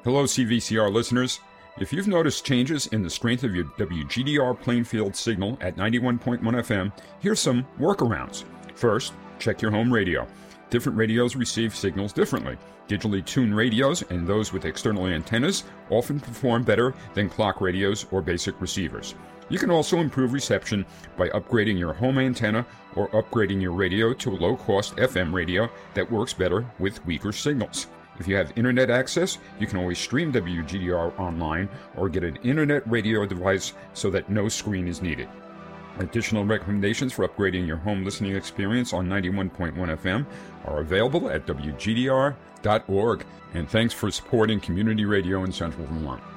Hello, CVCR listeners. If you've noticed changes in the strength of your WGDR Plainfield signal at 91.1 FM, here's some workarounds. First, check your home radio. Different radios receive signals differently. Digitally tuned radios and those with external antennas often perform better than clock radios or basic receivers. You can also improve reception by upgrading your home antenna or upgrading your radio to a low-cost FM radio that works better with weaker signals. If you have internet access, you can always stream WGDR online or get an internet radio device so that no screen is needed. Additional recommendations for upgrading your home listening experience on 91.1 FM are available at WGDR.org. And thanks for supporting community radio in Central Vermont.